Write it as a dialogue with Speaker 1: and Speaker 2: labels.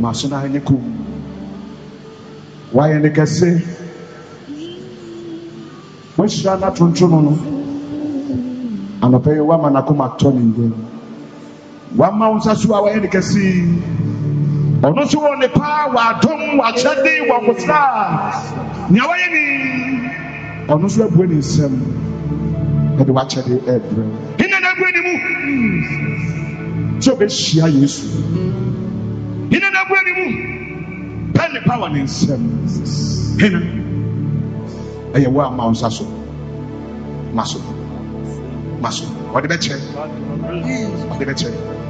Speaker 1: Masuna Hennekum. Why any can say, which shall not run and pay one man a come at Tony. 1 month as you are any can see. Or not you on the power, Tom, what Sunday, what was that? Nyawani, or not you are winning some. And watch at the air. In another move, so be share yes. In another move, pen the power in some. Hina, I am 1 month as so. Maso, what the better? What the better?